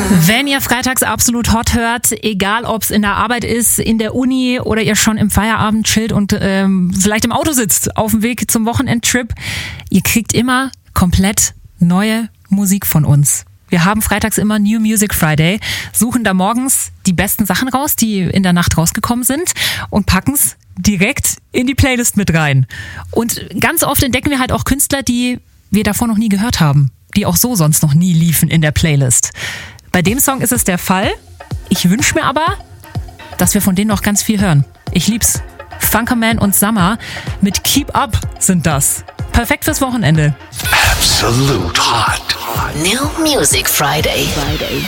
Wenn ihr freitags absolut hot hört, egal ob es in der Arbeit ist, in der Uni oder ihr schon im Feierabend chillt und vielleicht im Auto sitzt, auf dem Weg zum Wochenendtrip, ihr kriegt immer komplett neue Musik von uns. Wir haben freitags immer New Music Friday, suchen da morgens die besten Sachen raus, die in der Nacht rausgekommen sind und packen's direkt in die Playlist mit rein. Und ganz oft entdecken wir halt auch Künstler, die wir davor noch nie gehört haben, die auch so sonst noch nie liefen in der Playlist. Bei dem Song ist es der Fall. Ich wünsche mir aber, dass wir von denen noch ganz viel hören. Ich lieb's. Funkerman und Summer mit Keep Up sind das. Perfekt fürs Wochenende. Absolute Hot. New Music Friday.